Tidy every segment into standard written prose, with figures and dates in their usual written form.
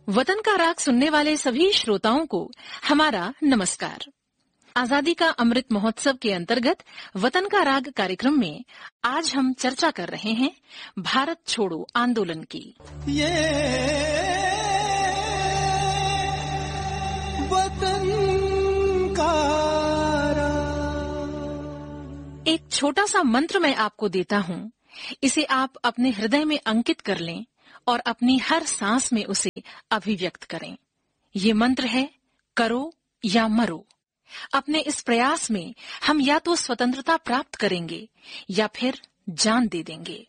वतन का राग सुनने वाले सभी श्रोताओं को हमारा नमस्कार। आजादी का अमृत महोत्सव के अंतर्गत वतन का राग कार्यक्रम में आज हम चर्चा कर रहे हैं भारत छोड़ो आंदोलन की। ये वतन का राग। एक छोटा सा मंत्र मैं आपको देता हूँ, इसे आप अपने हृदय में अंकित कर लें और अपनी हर सांस में उसे अभिव्यक्त करें। ये मंत्र है, करो या मरो। अपने इस प्रयास में हम या तो स्वतंत्रता प्राप्त करेंगे या फिर जान दे देंगे।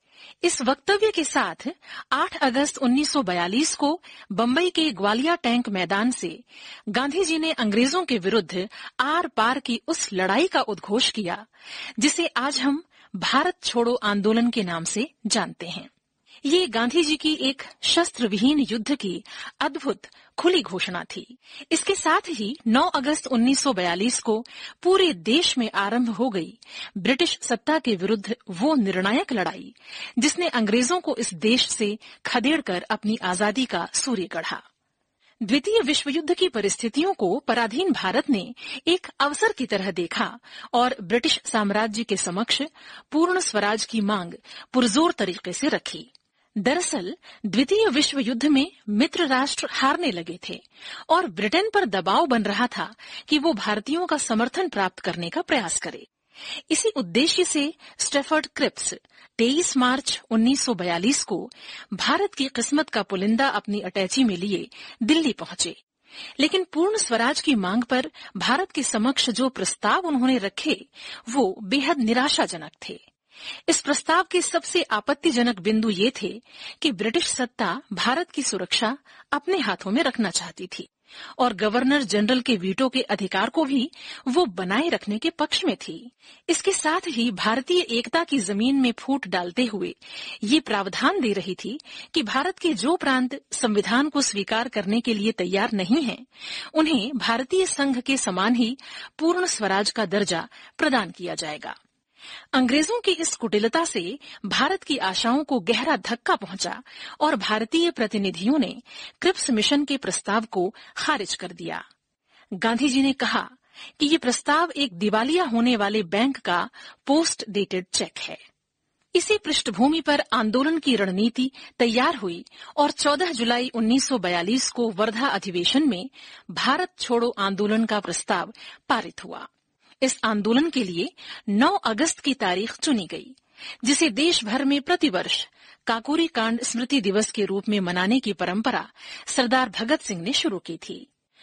इस वक्तव्य के साथ 8 अगस्त 1942 को बंबई के ग्वालिया टैंक मैदान से गांधी जी ने अंग्रेजों के विरुद्ध आर पार की उस लड़ाई का उद्घोष किया जिसे आज हम भारत छोड़ो आंदोलन के नाम से जानते हैं। ये गांधी जी की एक शस्त्र विहीन युद्ध की अद्भुत खुली घोषणा थी। इसके साथ ही 9 अगस्त 1942 को पूरे देश में आरंभ हो गई ब्रिटिश सत्ता के विरुद्ध वो निर्णायक लड़ाई जिसने अंग्रेजों को इस देश से खदेड़कर अपनी आजादी का सूर्य गढ़ा। द्वितीय विश्व युद्ध की परिस्थितियों को पराधीन भारत ने एक अवसर की तरह देखा और ब्रिटिश साम्राज्य के समक्ष पूर्ण स्वराज की मांग पुरजोर तरीके से रखी। दरअसल द्वितीय विश्व युद्ध में मित्र राष्ट्र हारने लगे थे और ब्रिटेन पर दबाव बन रहा था कि वो भारतीयों का समर्थन प्राप्त करने का प्रयास करे। इसी उद्देश्य से स्टैफर्ड क्रिप्स 23 मार्च 1942 को भारत की किस्मत का पुलिंदा अपनी अटैची में लिए दिल्ली पहुंचे। लेकिन पूर्ण स्वराज की मांग पर भारत के समक्ष जो प्रस्ताव उन्होंने रखे वो बेहद निराशाजनक थे। इस प्रस्ताव के सबसे आपत्तिजनक बिंदु ये थे कि ब्रिटिश सत्ता भारत की सुरक्षा अपने हाथों में रखना चाहती थी और गवर्नर जनरल के वीटो के अधिकार को भी वो बनाए रखने के पक्ष में थी। इसके साथ ही भारतीय एकता की जमीन में फूट डालते हुए ये प्रावधान दे रही थी कि भारत के जो प्रांत संविधान को स्वीकार करने के लिए तैयार नहीं हैं, उन्हें भारतीय संघ के समान ही पूर्ण स्वराज का दर्जा प्रदान किया जाएगा। अंग्रेजों की इस कुटिलता से भारत की आशाओं को गहरा धक्का पहुंचा और भारतीय प्रतिनिधियों ने क्रिप्स मिशन के प्रस्ताव को खारिज कर दिया। गांधी जी ने कहा कि ये प्रस्ताव एक दिवालिया होने वाले बैंक का पोस्ट डेटेड चेक है। इसी पृष्ठभूमि पर आंदोलन की रणनीति तैयार हुई और 14 जुलाई 1942 को वर्धा अधिवेशन में भारत छोड़ो आंदोलन का प्रस्ताव पारित हुआ। इस आंदोलन के लिए 9 अगस्त की तारीख चुनी गई, जिसे देश भर में प्रतिवर्ष काकोरी कांड स्मृति दिवस के रूप में मनाने की परंपरा सरदार भगत सिंह ने शुरू की थी।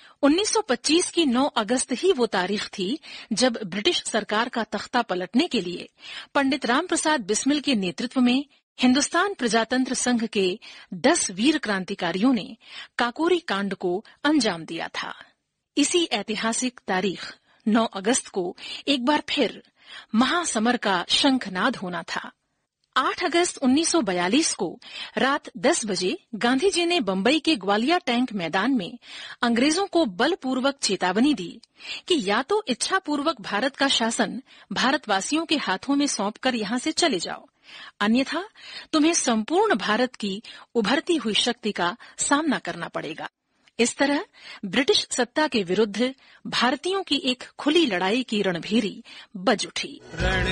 1925 की 9 अगस्त ही वो तारीख थी जब ब्रिटिश सरकार का तख्ता पलटने के लिए पंडित राम प्रसाद बिस्मिल के नेतृत्व में हिंदुस्तान प्रजातंत्र संघ के 10 वीर क्रांतिकारियों ने काकोरी कांड को अंजाम दिया था। इसी ऐतिहासिक तारीख 9 अगस्त को एक बार फिर महासमर का शंखनाद होना था। 8 अगस्त 1942 को रात 10 बजे गांधी जी ने बंबई के ग्वालिया टैंक मैदान में अंग्रेजों को बलपूर्वक चेतावनी दी कि या तो इच्छापूर्वक भारत का शासन भारतवासियों के हाथों में सौंपकर यहां से चले जाओ, अन्यथा तुम्हें संपूर्ण भारत की उभरती हुई शक्ति का सामना करना पड़ेगा। इस तरह ब्रिटिश सत्ता के विरुद्ध भारतीयों की एक खुली लड़ाई की रणभेरी बज उठी।